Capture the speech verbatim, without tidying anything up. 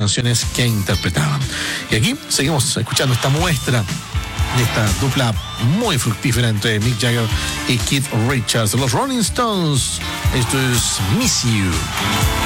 canciones que interpretaban. Y aquí seguimos escuchando esta muestra de esta dupla muy fructífera entre Mick Jagger y Keith Richards, los Rolling Stones. Esto es Miss You.